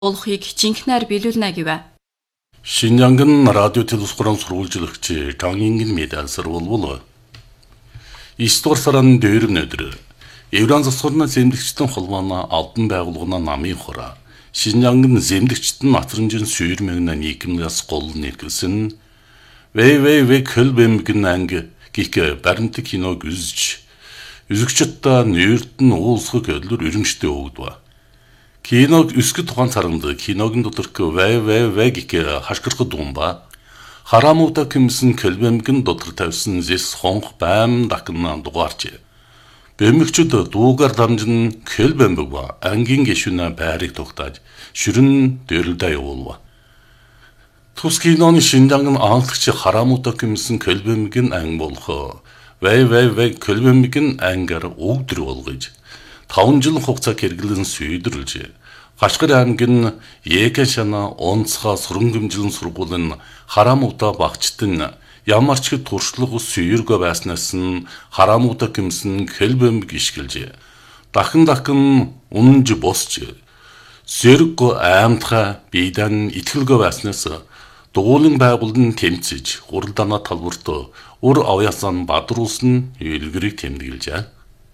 Олохыг жинхнээр биелүүлнэ гэв. Шинжангын радио телевизхорон сурвалжлагч Тангингийн медалсар болбол 9 дугаар сарын 4-ний өдөр Евран засварны зэмлэгчдийн холбооны албан байгууллагын намын хураа Шинжангын зэмлэгчдийн натрамжийн сүйрмэгнэ нийгэмнээс гол нэргэлсэн вэ көлбэмгэн анги гих баримтаг киног үзэгчдээ нэртэн уулсгыг өдлөр өрөмжтэй өгдөв. Киног өсгөд тухайн царанд киногийн доторх вэ гих хашгирах думба харамуута кимсэн көлбэмгэн дотор тавьсан зэс хонх байм дакна дугаарч бэмэгчд дуугаар дамжин көлбэмбэг ба ангийн гишүүнэ байрыг тогтааж шүрэн дэрлдэ явуулва. Тус киноны Шинжангын анхлагч харамуута кимсэн көлбэмгэн анги болох вэ көлбэмгэн ангиар өгдөр болгож 5 жил хугацаа хэрэглэн сүйдрлж Хашгир аймгийн Екэшана онцгой сүрэнгэмжлэн сургуулийн харамуута багчтан ямар ч туршлага сүйргөө байснаас нь харамуута кимсэн көлбэмбэг ишгэлж дахин унж босч сэрг аймтха бидан итгэлгөө байснаас дугуулын байгууллагын тэмцэж хуралдаана талбарт ур авьяасан бадруулсан илгэрийг тэмдэглэжээ.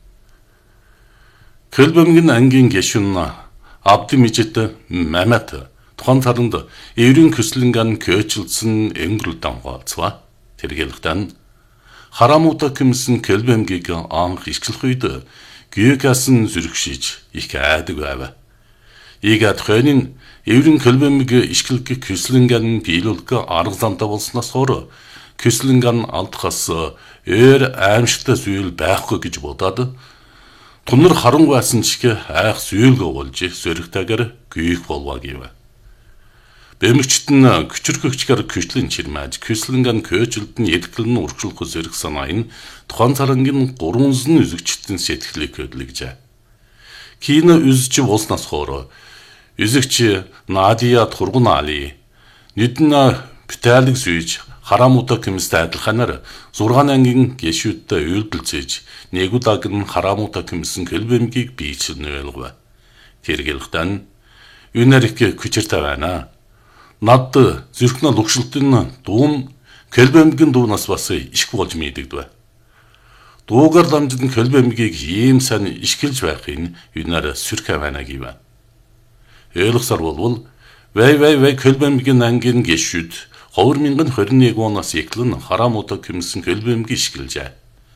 Көлбэмгэн ангийн гишүүн Абдимижит Мамат тухайн царанд Еврийн көслөнган көөчлсөн өнгөрөлтөн гоолцва. Тэргэлхтэн харамуута кимсэн көлбэмгийг анх ишгэлэх үед гүйкасан зүрхшиж их айдаг байв. Ийгээд хойнын Еврийн көлбэмгийг ишгэлэх көслөнган биелүүлэх арга замтай болсноос хойш көслөнган алдахаас аимшигтай зүйл байхгүй гэж бодоод Тунар харан байсан чиг айх сүйэлгөө болж зөрөгтэйгээр гүйх болваа гэв. Бэмэгчт нь küçürkөгчгөр küçлийн чирмэж көслөнган көөжилд нь эдгэлэн урагшлах зэрэг санааны тухайн царангийн 3 үзэгчдийн сэтгэлийг хөдлөжээ. Кино үзэж болсноос хойш үзэгч Надия Тургунали нүдэн битайлэг сүйж харамуута кимстэй адилханаар 6 ангийн гишүүдтэй үйлдэлцээж нэгудаг нь харамуута кимсэн көлбэмгийг биечлэн ойлгов. Тэргэлхтэн үнэрх күчэртэй байна. Над зүрхнэ лugшилтын дуум көлбэмгийн дуунаас бас ишг болж мэдэгдэв. Дуугаар дамжин көлбэмгийг ийм сайн ишгэлж байхын үнээр сүрхэ байна гэв. Ойлгосоор болвол вэ көлбэмгийн ангийн гишүүд 2021 оноос эхлэн харамуута кимсэн көлбэмгийг ишгэлжээ.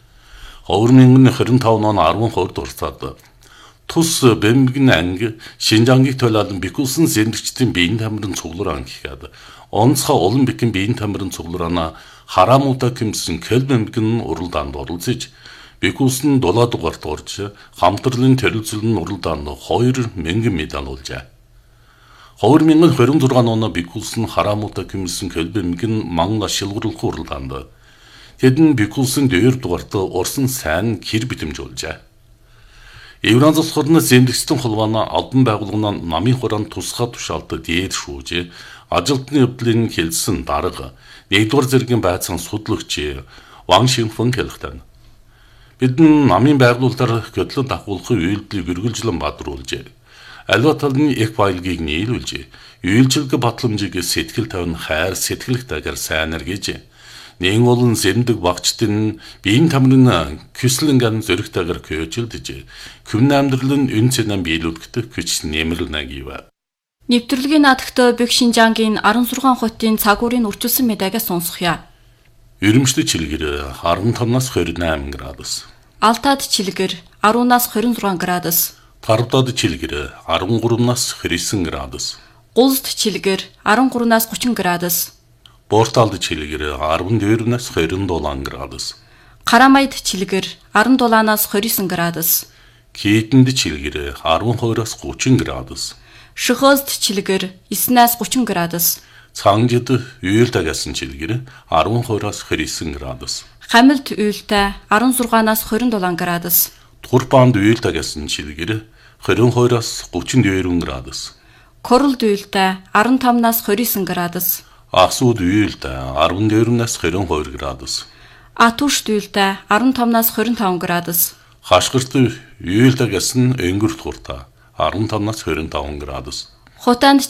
2025 оны 12 дугаар тус бэмгэн анги Шинжангийг төлөөлөн бикүүлсэн зэмлэгчдийн биеийн тамирын цуглараа гэхэд онцгой олон бикэн биеийн тамирын цуглараана харамуута кимсэн көлбэмгэн уралдаанд оролцож бикүүлсэн 7 дугаарт орж хамтрлын төрөлцөлн уралдаанд 2000 медаль олжээ. 2026 оны бикүүлсэн харамуута кимсэн көлбэмгэн мангла шилгуурлах уралдаанд тэдэн бикүүлсэн 2 дугаарт урсан сайн хэр битэмжүүлжээ. Евран засварны зэмлэгчдийн холбооны албан байгууллагын намын хураан тусгай тушаалт дээд шүүж ажилтны явдлын хэлсэн дарга 1-р зэргийн байцаан судлагч Ван Шинфэн хэлэхдээ бидэн намын байгуулалтаар хөдлөн дагуулах үйлдэлийг үргэлжлэн бадруулж аливаа талын их баялагийг нийлүүлж үйлчилгээ батламжийг сэтгэл тавин хайр сэтгэлтэйгээр сайнар гэж нэн олон зэмдэг багчтын биеийн тамирын küслөнган зөрөгтэйгээр көөжилдэж күмн амьдралын үн цэнэн биелүүлэхэд хүч нэмэрлэнэ гэв. Нэвтрүүлгийн наадахт Бэг Шинжангийн 16 хотын цагуурын үрчилсэн мэдээгээс сонсохъя. Өрөмжлөд чилгэр 15-наас 28 градус. Алтад чилгэр 10-наас 26 градус. Тарвдад чилгэр 13-наас 29 градус. Гулд чилгэр 13-наас 30 градус. Борталд чилгэр 14-наас 27 градус. Карамайд чилгэр 17-наас 29 градус. Китэнд чилгэр 12-аас 30 градус. Шөхөөсд чилгэр 9-наас 30 градус. Цангид уйлдагасан чилгэр 12-аас 29 градус. Хамилд уйлтай 16-наас 27 градус. Турпанд уйлдагасан чилгэр 22-аас 32 градус. Королд уйлтай 15-наас 29 градус. Асууд уйлтай 14-наас 22 градус. Атушд уйлтай 15-наас 25 градус. Хашгирт уйлдагасан өнгөрт хурта 15-наас 25 градус. Хутаанд